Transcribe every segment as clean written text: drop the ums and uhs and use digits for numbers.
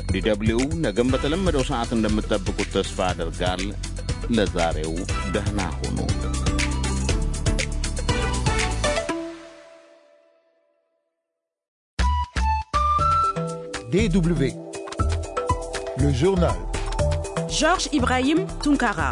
DW ነገም በተለመደው ሰዓት እንደምትጠብቁት ተስፋ አደርጋል። ለዛሬው ደህና ሁኑ። DW, le journal. Georges Ibrahim Tounkara.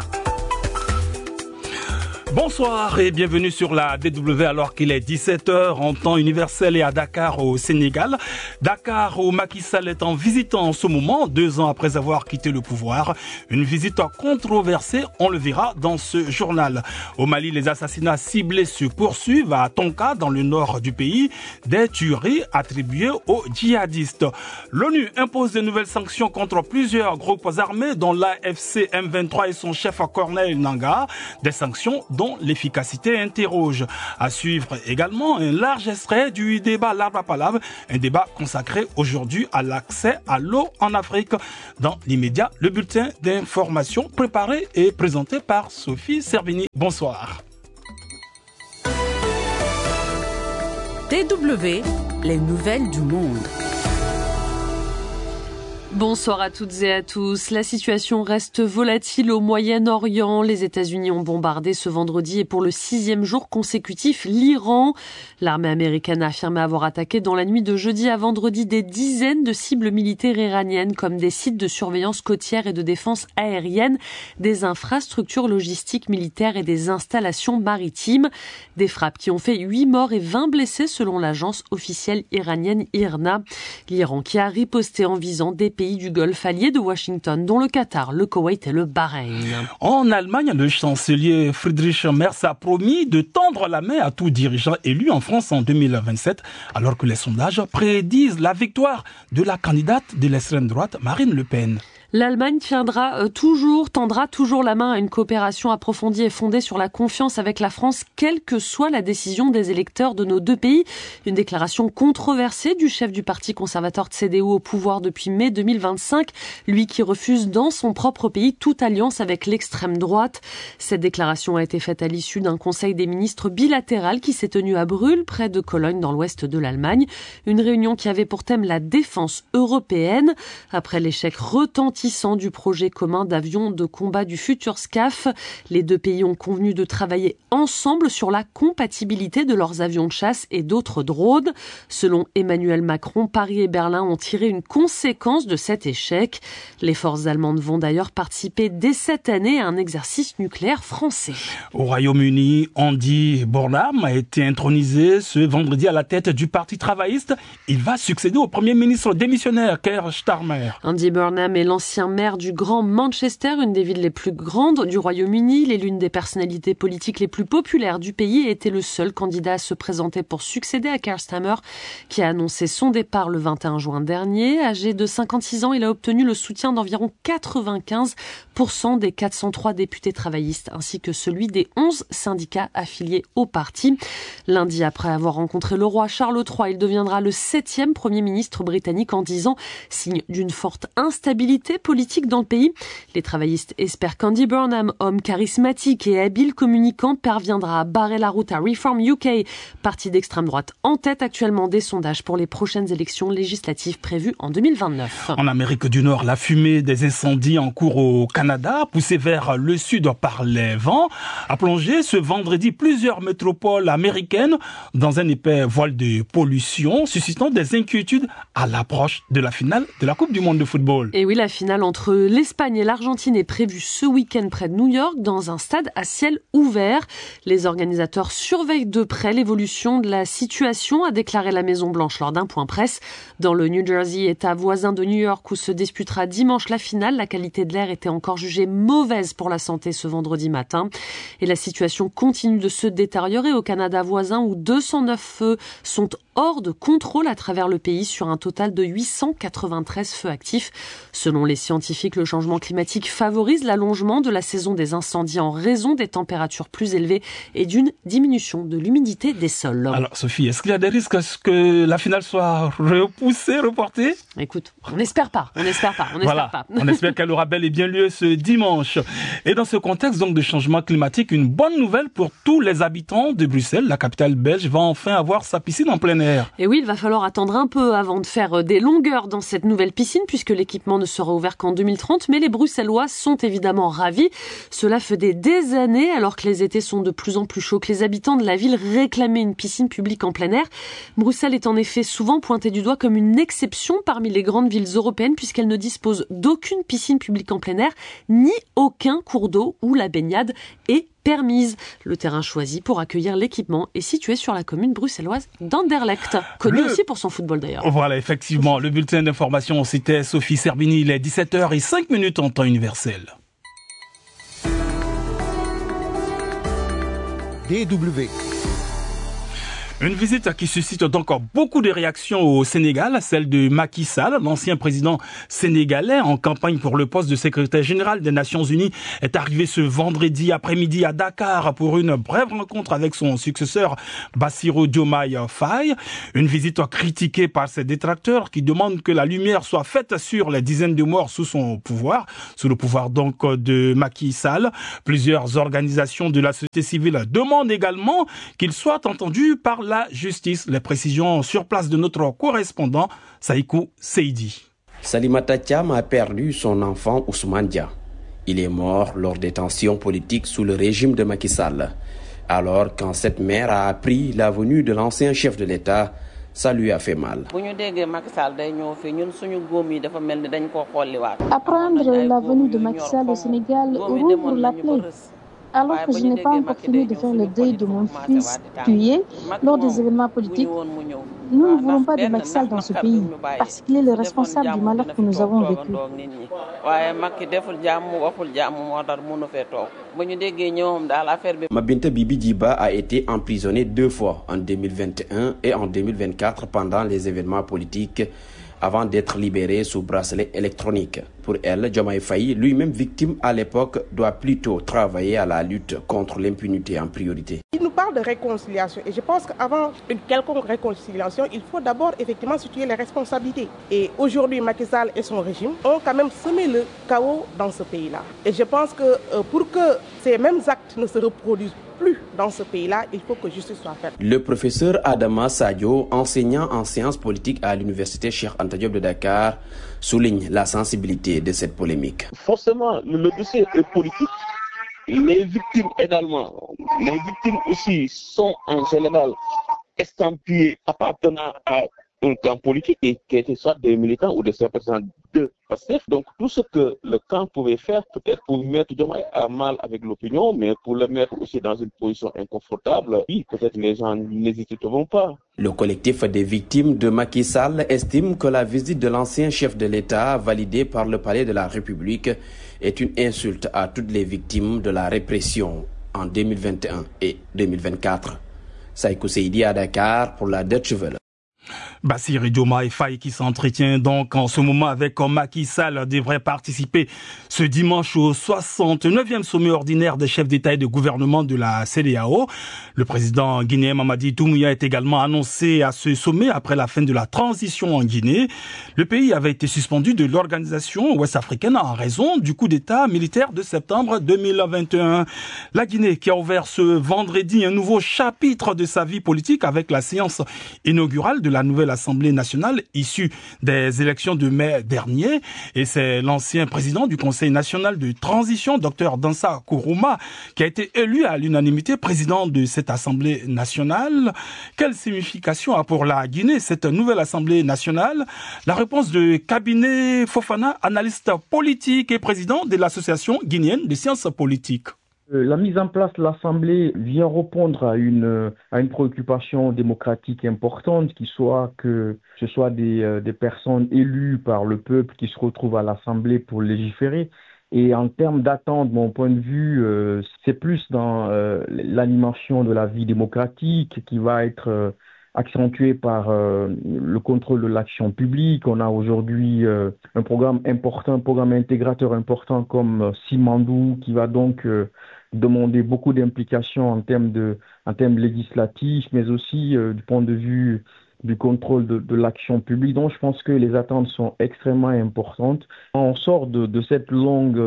Bonsoir et bienvenue sur la DW alors qu'il est 17h en temps universel et à Dakar au Sénégal. Dakar où Macky Sall est en visite en ce moment, 2 ans après avoir quitté le pouvoir. Une visite controversée, on le verra dans ce journal. Au Mali, les assassinats ciblés se poursuivent à Tonka dans le nord du pays. Des tueries attribuées aux djihadistes. L'ONU impose de nouvelles sanctions contre plusieurs groupes armés dont l'AFC M23 et son chef Corneille Nangaa. Des sanctions dont l'efficacité interroge. À suivre également un large extrait du débat L'arbre à palabre, un débat consacré aujourd'hui à l'accès à l'eau en Afrique. Dans l'immédiat, le bulletin d'information préparé et présenté par Sophie Servini. Bonsoir. DW, les nouvelles du monde. Bonsoir à toutes et à tous. La situation reste volatile au Moyen-Orient. Les États-Unis ont bombardé ce vendredi et pour le 6e jour consécutif l'Iran. L'armée américaine a affirmé avoir attaqué dans la nuit de jeudi à vendredi des dizaines de cibles militaires iraniennes comme des sites de surveillance côtière et de défense aérienne, des infrastructures logistiques militaires et des installations maritimes. Des frappes qui ont fait 8 morts et 20 blessés selon l'agence officielle iranienne IRNA. L'Iran qui a riposté en visant des pays du Golfe alliés de Washington, dont le Qatar, le Koweït et le Bahreïn. En Allemagne, le chancelier Friedrich Merz a promis de tendre la main à tout dirigeant élu en France en 2027, alors que les sondages prédisent la victoire de la candidate de l'extrême droite, Marine Le Pen. L'Allemagne tendra toujours la main à une coopération approfondie et fondée sur la confiance avec la France, quelle que soit la décision des électeurs de nos deux pays. Une déclaration controversée du chef du parti conservateur CDU au pouvoir depuis mai 2025, lui qui refuse dans son propre pays toute alliance avec l'extrême droite. Cette déclaration a été faite à l'issue d'un conseil des ministres bilatéral qui s'est tenu à Brûle, près de Cologne, dans l'ouest de l'Allemagne. Une réunion qui avait pour thème la défense européenne. Après l'échec retentissant du projet commun d'avions de combat du futur SCAF. Les deux pays ont convenu de travailler ensemble sur la compatibilité de leurs avions de chasse et d'autres drones. Selon Emmanuel Macron, Paris et Berlin ont tiré une conséquence de cet échec. Les forces allemandes vont d'ailleurs participer dès cette année à un exercice nucléaire français. Au Royaume-Uni, Andy Burnham a été intronisé ce vendredi à la tête du Parti travailliste. Il va succéder au Premier ministre démissionnaire Keir Starmer. Andy Burnham est l'ancien maire du Grand Manchester, une des villes les plus grandes du Royaume-Uni. Il est l'une des personnalités politiques les plus populaires du pays et était le seul candidat à se présenter pour succéder à Keir Starmer, qui a annoncé son départ le 21 juin dernier. Âgé de 56 ans, il a obtenu le soutien d'environ 95% des 403 députés travaillistes, ainsi que celui des 11 syndicats affiliés au parti. Lundi, après avoir rencontré le roi Charles III, il deviendra le 7e Premier ministre britannique en 10 ans, signe d'une forte instabilité politique dans le pays. Les travaillistes espèrent qu'Andy Burnham, homme charismatique et habile communicant, parviendra à barrer la route à Reform UK, parti d'extrême droite en tête actuellement des sondages pour les prochaines élections législatives prévues en 2029. En Amérique du Nord, la fumée des incendies en cours au Canada, poussée vers le sud par les vents, a plongé ce vendredi plusieurs métropoles américaines dans un épais voile de pollution, suscitant des inquiétudes à l'approche de la finale de la Coupe du monde de football. Et oui, la finale entre l'Espagne et l'Argentine est prévue ce week-end près de New York dans un stade à ciel ouvert. Les organisateurs surveillent de près l'évolution de la situation, a déclaré la Maison-Blanche lors d'un point presse. Dans le New Jersey, État voisin de New York où se disputera dimanche la finale, la qualité de l'air était encore jugée mauvaise pour la santé ce vendredi matin. Et la situation continue de se détériorer au Canada voisin où 209 feux sont hors de contrôle à travers le pays sur un total de 893 feux actifs. Selon les scientifiques, le changement climatique favorise l'allongement de la saison des incendies en raison des températures plus élevées et d'une diminution de l'humidité des sols. Alors Sophie, est-ce qu'il y a des risques que la finale soit repoussée, reportée ? Écoute, on n'espère pas. On espère qu'elle aura bel et bien lieu ce dimanche. Et dans ce contexte donc de changement climatique, une bonne nouvelle pour tous les habitants de Bruxelles. La capitale belge va enfin avoir sa piscine en plein air. Claire. Et oui, il va falloir attendre un peu avant de faire des longueurs dans cette nouvelle piscine puisque l'équipement ne sera ouvert qu'en 2030. Mais les Bruxellois sont évidemment ravis. Cela fait des années, alors que les étés sont de plus en plus chauds, que les habitants de la ville réclamaient une piscine publique en plein air. Bruxelles est en effet souvent pointée du doigt comme une exception parmi les grandes villes européennes puisqu'elle ne dispose d'aucune piscine publique en plein air, ni aucun cours d'eau où la baignade est permise. Le terrain choisi pour accueillir l'équipement est situé sur la commune bruxelloise d'Anderlecht, connue aussi pour son football d'ailleurs. Voilà, effectivement, le bulletin d'information, c'était Sophie Serbini, il est 17h05 en temps universel. DW. Une visite qui suscite donc beaucoup de réactions au Sénégal, celle de Macky Sall, l'ancien président sénégalais en campagne pour le poste de secrétaire général des Nations Unies, est arrivé ce vendredi après-midi à Dakar pour une brève rencontre avec son successeur Bassirou Diomaye Faye. Une visite critiquée par ses détracteurs qui demandent que la lumière soit faite sur les dizaines de morts sous le pouvoir donc de Macky Sall. Plusieurs organisations de la société civile demandent également qu'il soit entendu par la justice. Les précisions sur place de notre correspondant Saïkou Seidi. Salimata Thiam a perdu son enfant Ousmane Dia. Il est mort lors des tensions politiques sous le régime de Macky Sall. Alors, quand cette mère a appris la venue de l'ancien chef de l'État, ça lui a fait mal. Apprendre la venue de Macky Sall au Sénégal rouvre la plaie. Alors que je n'ai pas encore fini de faire le deuil de mon fils tué lors des événements politiques, nous ne voulons pas de Macky Sall dans ce pays parce qu'il est le responsable du malheur que nous avons vécu. Mabinta Bibi Djiba a été emprisonnée 2 fois, en 2021 et en 2024 pendant les événements politiques, avant d'être libérée sous bracelet électronique. Pour elle, Diomaye Faye, lui-même victime à l'époque, doit plutôt travailler à la lutte contre l'impunité en priorité. Il nous parle de réconciliation et je pense qu'avant une quelconque réconciliation, il faut d'abord effectivement situer les responsabilités. Et aujourd'hui, Macky Sall et son régime ont quand même semé le chaos dans ce pays-là. Et je pense que pour que ces mêmes actes ne se reproduisent plus dans ce pays-là, il faut que justice soit faite. Le professeur Adama Sadio, enseignant en sciences politiques à l'université Cheikh Anta Diop de Dakar, souligne la sensibilité de cette polémique. Forcément, le dossier est politique. Les victimes également, les victimes aussi sont en général estampillées appartenant à un camp politique et qui étaient soit des militants ou des sympathisants de PASTEF. Donc tout ce que le camp pouvait faire, peut-être pour mettre Diomaye à mal avec l'opinion, mais pour le mettre aussi dans une position inconfortable, oui, peut-être les gens n'hésiteront pas. Le collectif des victimes de Macky Sall estime que la visite de l'ancien chef de l'État, validée par le Palais de la République, est une insulte à toutes les victimes de la répression en 2021 et 2024. Saïkou Seidi à Dakar pour la Deutsche Welle. Bassirou Diomaye Faye qui s'entretient donc en ce moment avec Macky Sall devrait participer ce dimanche au 69e sommet ordinaire des chefs d'État et de gouvernement de la CEDEAO. Le président guinéen Mamadi Doumbouya est également annoncé à ce sommet après la fin de la transition en Guinée. Le pays avait été suspendu de l'organisation ouest-africaine en raison du coup d'État militaire de septembre 2021. La Guinée qui a ouvert ce vendredi un nouveau chapitre de sa vie politique avec la séance inaugurale de la nouvelle Assemblée nationale issue des élections de mai dernier. Et c'est l'ancien président du Conseil national de transition, Dr Dansa Kourouma, qui a été élu à l'unanimité président de cette Assemblée nationale. Quelle signification a pour la Guinée cette nouvelle Assemblée nationale? La réponse de Cabinet Fofana, analyste politique et président de l'Association guinéenne des sciences politiques. La mise en place de l'Assemblée vient répondre à une préoccupation démocratique importante, que ce soit des personnes élues par le peuple qui se retrouvent à l'Assemblée pour légiférer. Et en termes d'attente, de mon point de vue, c'est plus dans l'animation de la vie démocratique qui va être accentuée par le contrôle de l'action publique. On a aujourd'hui un programme important, un programme intégrateur important comme Simandou qui va donc demander beaucoup d'implications en termes législatifs, mais aussi du point de vue du contrôle de l'action publique. Donc je pense que les attentes sont extrêmement importantes. On sort de cette longue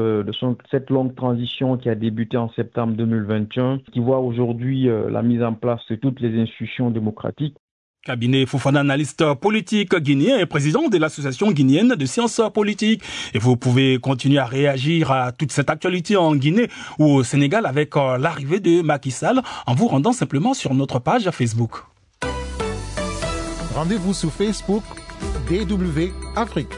transition qui a débuté en septembre 2021, qui voit aujourd'hui la mise en place de toutes les institutions démocratiques. Cabinet Fofana, analyste politique guinéen et président de l'Association guinéenne de sciences politiques. Et vous pouvez continuer à réagir à toute cette actualité en Guinée ou au Sénégal avec l'arrivée de Macky Sall en vous rendant simplement sur notre page Facebook. Rendez-vous sur Facebook DW Afrique.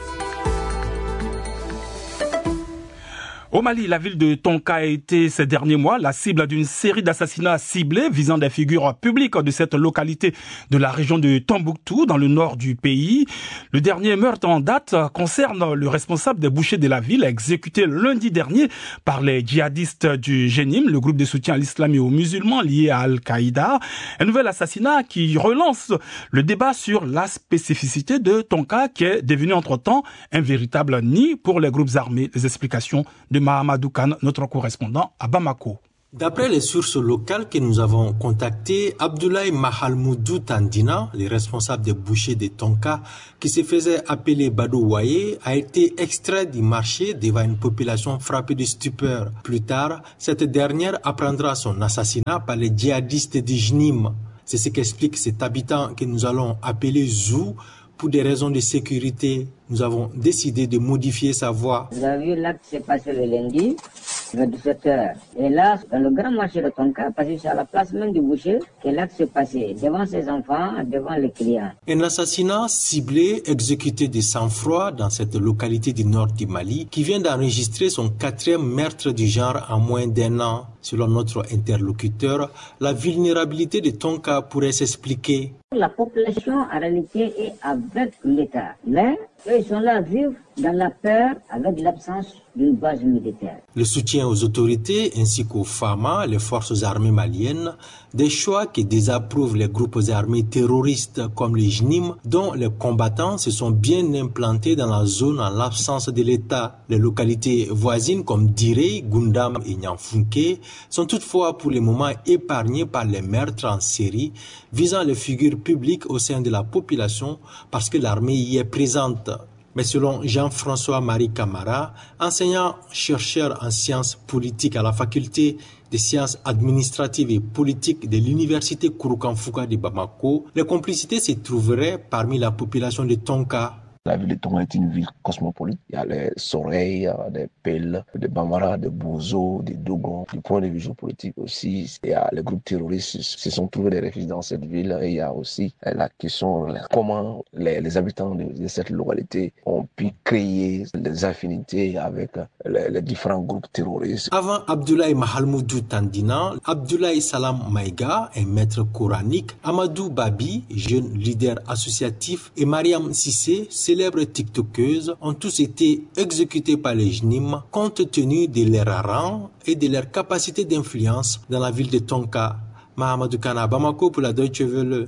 Au Mali, la ville de Tonka a été ces derniers mois la cible d'une série d'assassinats ciblés visant des figures publiques de cette localité de la région de Tombouctou dans le nord du pays. Le dernier meurtre en date concerne le responsable des bouchers de la ville exécuté lundi dernier par les djihadistes du Jenim, le groupe de soutien à l'islam et aux musulmans lié à Al-Qaïda. Un nouvel assassinat qui relance le débat sur la spécificité de Tonka qui est devenu entre-temps un véritable nid pour les groupes armés. Les explications de Mahamadou Khan, notre correspondant à Bamako. D'après les sources locales que nous avons contactées, Abdoulaye Mahalmoudou Tandina, le responsable des bouchers de Tonka, qui se faisait appeler Badou Waye, a été extrait du marché devant une population frappée de stupeur. Plus tard, cette dernière apprendra son assassinat par les djihadistes du Jnim. C'est ce qu'explique cet habitant que nous allons appeler Zou. Pour des raisons de sécurité, nous avons décidé de modifier sa voix. Vous avez vu l'acte s'est passé le lundi, vers 17h. Et là, dans le grand marché de Tonka, parce que c'est à la place même du boucher que l'acte s'est passé, devant ses enfants, devant les clients. Un assassinat ciblé, exécuté de sang-froid dans cette localité du nord du Mali, qui vient d'enregistrer son 4e meurtre du genre en moins d'1 an. Selon notre interlocuteur, la vulnérabilité de Tonka pourrait s'expliquer. La population, en réalité, est avec l'État. Mais eux, ils sont là à vivre dans la peur avec l'absence d'une base militaire. Le soutien aux autorités ainsi qu'aux FAMA, les forces armées maliennes, des choix que désapprouvent les groupes armés terroristes comme les JNIM, dont les combattants se sont bien implantés dans la zone en l'absence de l'État. Les localités voisines comme Diré, Gundam et Nyamfunke sont toutefois pour le moment épargnées par les meurtres en série visant les figures publiques au sein de la population parce que l'armée y est présente. Mais selon Jean-François-Marie Camara, enseignant-chercheur en sciences politiques à la faculté des sciences administratives et politiques de l'université Kouroukan-Fouga de Bamako, les complicités se trouveraient parmi la population de Tonka. La ville de Tonga est une ville cosmopolite. Il y a les Soreilles, des Pelles, des Bambara, des Bozo, des Dogon. Du point de vue géopolitique aussi, il y a les groupes terroristes se sont trouvés des refuges dans cette ville. Et il y a aussi la question comment les habitants de cette localité ont pu créer des affinités avec les différents groupes terroristes. Avant Abdoulaye Mahalmoudou Tandina, Abdoulaye Salam Maïga, un maître coranique, Amadou Babi, jeune leader associatif, et Mariam Sissé, célèbres tiktokeuses, ont tous été exécutés par les JNIM compte tenu de leur rang et de leur capacité d'influence dans la ville de Tonka. Mahamadou Kana, Bamako pour la Deutsche Welle.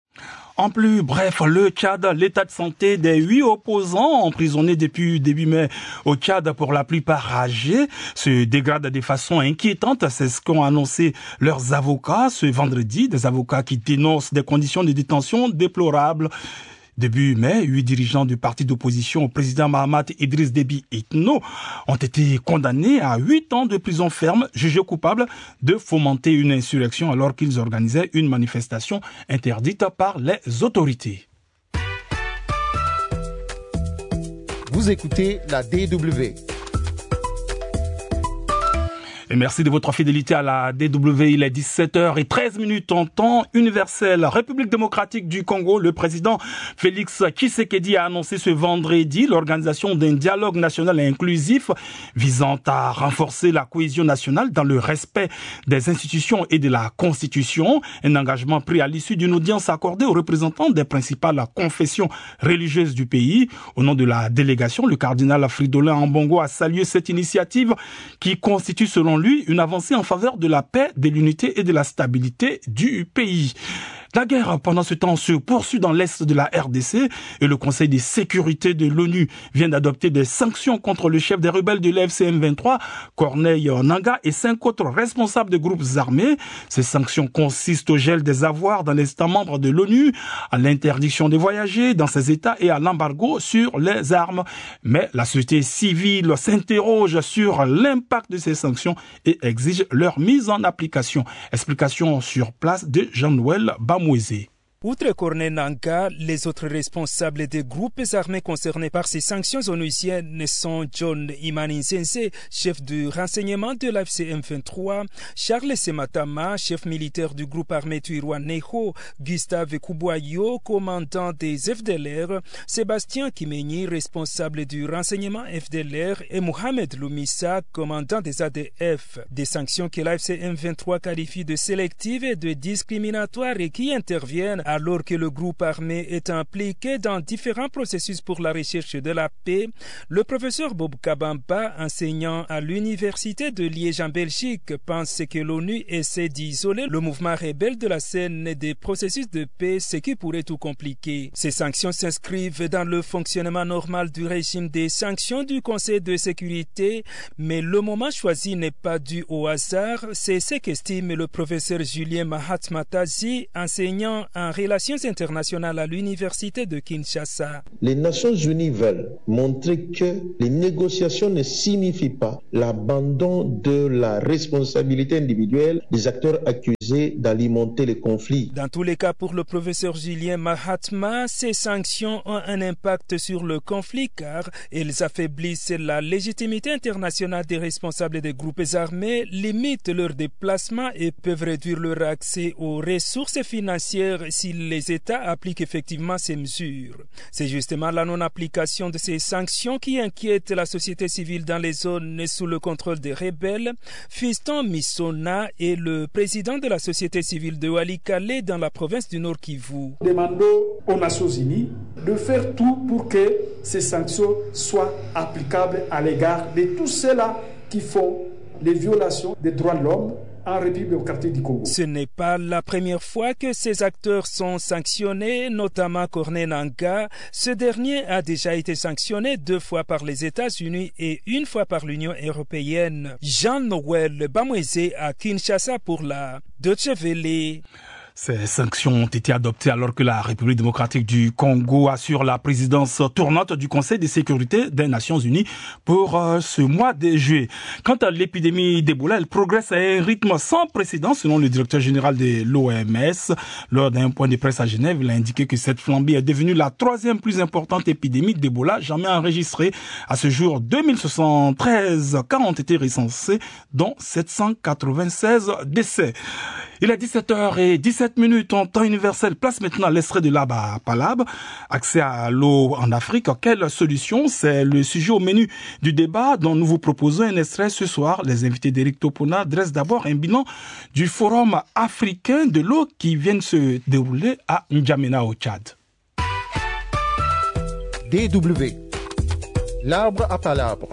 En plus bref, le Tchad, l'état de santé des 8 opposants emprisonnés depuis début mai au Tchad, pour la plupart âgés, se dégrade de façon inquiétante. C'est ce qu'ont annoncé leurs avocats ce vendredi, des avocats qui dénoncent des conditions de détention déplorables. Début mai, 8 dirigeants du parti d'opposition au président Mahamat Idriss Déby Itno ont été condamnés à 8 ans de prison ferme, jugés coupables de fomenter une insurrection alors qu'ils organisaient une manifestation interdite par les autorités. Vous écoutez la DW. Et merci de votre fidélité à la DW. Il est 17h13 en temps universel. République démocratique du Congo, le président Félix Tshisekedi a annoncé ce vendredi l'organisation d'un dialogue national inclusif visant à renforcer la cohésion nationale dans le respect des institutions et de la Constitution. Un engagement pris à l'issue d'une audience accordée aux représentants des principales confessions religieuses du pays. Au nom de la délégation, le cardinal Fridolin Ambongo a salué cette initiative qui constitue selon lui une avancée en faveur de la paix, de l'unité et de la stabilité du pays. La guerre, pendant ce temps, se poursuit dans l'est de la RDC et le Conseil de sécurité de l'ONU vient d'adopter des sanctions contre le chef des rebelles de l'FCM 23, Corneille Nangaa, et 5 autres responsables de groupes armés. Ces sanctions consistent au gel des avoirs dans les États membres de l'ONU, à l'interdiction de voyager dans ces États et à l'embargo sur les armes. Mais la société civile s'interroge sur l'impact de ces sanctions et exige leur mise en application. Explication sur place de Jean-Noël Bamouezé. Outre Corneille Nangaa, les autres responsables des groupes armés concernés par ces sanctions onusiennes sont John Imani Nzenze, chef du renseignement de l'AFC M23, Charles Sematama, chef militaire du groupe armé Twirwaneho, Gustave Kuboyo, commandant des FDLR, Sébastien Kimenyi, responsable du renseignement FDLR, et Mohamed Loumissa, commandant des ADF. Des sanctions que l'AFC M23 qualifie de sélectives et de discriminatoires et qui interviennent alors que le groupe armé est impliqué dans différents processus pour la recherche de la paix. Le professeur Bob Kabamba, enseignant à l'université de Liège en Belgique, pense que l'ONU essaie d'isoler le mouvement rebelle de la scène des processus de paix, ce qui pourrait tout compliquer. Ces sanctions s'inscrivent dans le fonctionnement normal du régime des sanctions du Conseil de sécurité, mais le moment choisi n'est pas dû au hasard. C'est ce qu'estime le professeur Julien Mahatmatazi, enseignant en relations internationales à l'université de Kinshasa. Les Nations Unies veulent montrer que les négociations ne signifient pas l'abandon de la responsabilité individuelle des acteurs accusés d'alimenter les conflits. Dans tous les cas, pour le professeur Julien Mahatma, ces sanctions ont un impact sur le conflit car elles affaiblissent la légitimité internationale des responsables des groupes armés, limitent leur déplacement et peuvent réduire leur accès aux ressources financières si les États appliquent effectivement ces mesures. C'est justement la non-application de ces sanctions qui inquiète la société civile dans les zones sous le contrôle des rebelles. Fiston Missona est le président de la société civile de Walikale dans la province du Nord Kivu. Demandons aux Nations Unies de faire tout pour que ces sanctions soient applicables à l'égard de tous ceux-là qui font les violations des droits de l'homme en République démocratique du Congo. Ce n'est pas la première fois que ces acteurs sont sanctionnés, notamment Corneille Nangaa. Ce dernier a déjà été sanctionné 2 fois par les États-Unis et 1 fois par l'Union européenne. Jean-Noël Bamweze à Kinshasa pour la Deutsche Welle. Ces sanctions ont été adoptées alors que la République démocratique du Congo assure la présidence tournante du Conseil de sécurité des Nations Unies pour ce mois de juillet. Quant à l'épidémie d'Ebola, elle progresse à un rythme sans précédent selon le directeur général de l'OMS. Lors d'un point de presse à Genève, il a indiqué que cette flambée est devenue la 3e plus importante épidémie d'Ebola jamais enregistrée. À ce jour, 2073 cas ont été recensés, dont 796 décès. Il est 17h17 en temps universel. Place maintenant l'extrait de Laba Palab. Accès à l'eau en Afrique. Quelle solution? C'est le sujet au menu du débat dont nous vous proposons un extrait ce soir. Les invités d'Éric Topona dressent d'abord un bilan du Forum africain de l'eau qui vient de se dérouler à N'Djamena au Tchad. DW. L'arbre à palabre.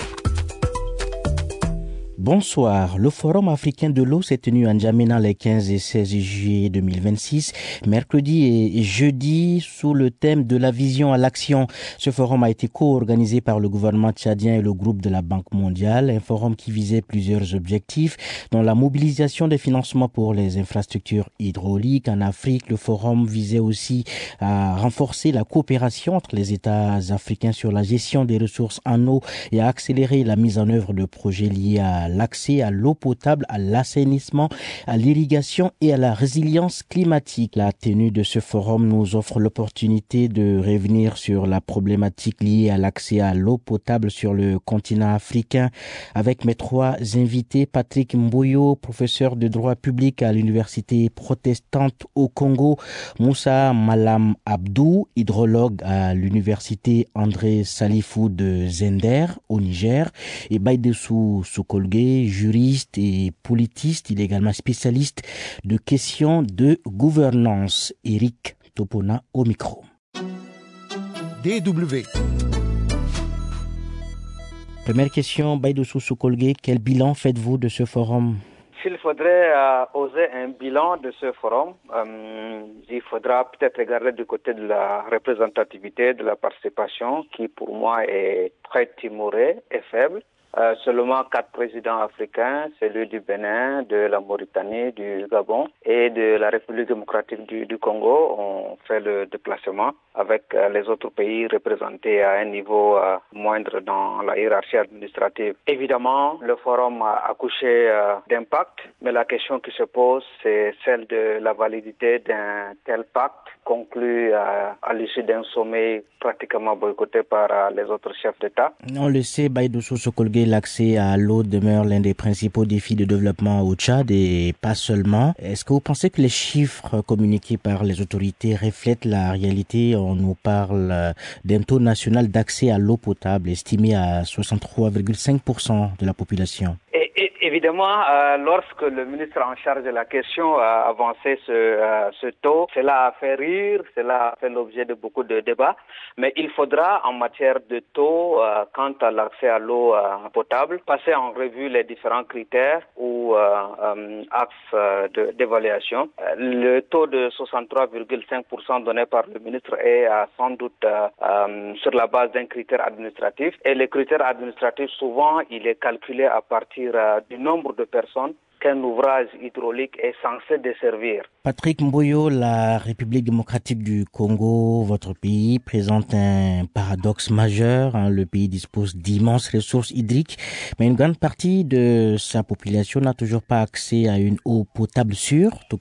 Bonsoir. Le Forum africain de l'eau s'est tenu à N'Djamena les 15 et 16 juillet 2026, mercredi et jeudi, sous le thème de la vision à l'action. Ce forum a été co-organisé par le gouvernement tchadien et le groupe de la Banque mondiale, un forum qui visait plusieurs objectifs, dont la mobilisation des financements pour les infrastructures hydrauliques en Afrique. Le forum visait aussi à renforcer la coopération entre les États africains sur la gestion des ressources en eau et à accélérer la mise en œuvre de projets liés à l'accès à l'eau potable, à l'assainissement, à l'irrigation et à la résilience climatique. La tenue de ce forum nous offre l'opportunité de revenir sur la problématique liée à l'accès à l'eau potable sur le continent africain avec mes 3 invités. Patrick Mboyo, professeur de droit public à l'université protestante au Congo. Moussa Malam Abdou, hydrologue à l'université André Salifou de Zender au Niger. Et Baïdessou Soukolgue, juriste et politiste. Il est également spécialiste de questions de gouvernance. Éric Topona au micro. DW. Première question, Baïdessou Soukolgue, quel bilan faites-vous de ce forum? S'il faudrait oser un bilan de ce forum, il faudra peut-être regarder du côté de la représentativité, de la participation, qui pour moi est très timorée et faible. seulement 4 présidents africains, celui du Bénin, de la Mauritanie, du Gabon et de la République démocratique du Congo, ont fait le déplacement avec les autres pays représentés à un niveau moindre dans la hiérarchie administrative. Évidemment, le forum a accouché d'impact, mais la question qui se pose, c'est celle de la validité d'un tel pacte conclu à l'issue d'un sommet pratiquement boycotté par les autres chefs d'État. On le sait, Baïdosso Sokolgue, l'accès à l'eau demeure l'un des principaux défis de développement au Tchad et pas seulement. Est-ce que vous pensez que les chiffres communiqués par les autorités reflètent la réalité? On nous parle d'un taux national d'accès à l'eau potable estimé à 63,5% de la population. Évidemment, lorsque le ministre en charge de la question a avancé ce taux, cela a fait rire, cela a fait l'objet de beaucoup de débats, mais il faudra en matière de taux, quant à l'accès à l'eau potable, passer en revue les différents critères ou axes d'évaluation. Le taux de 63,5% donné par le ministre est sans doute sur la base d'un critère administratif, et les critères administratifs, souvent, il est calculé à partir du nombre de personnes qu'un ouvrage hydraulique est censé desservir. Patrick Mboyo, la République démocratique du Congo, votre pays, présente un paradoxe majeur. Le pays dispose d'immenses ressources hydriques, mais une grande partie de sa population n'a toujours pas accès à une eau potable sûre, tout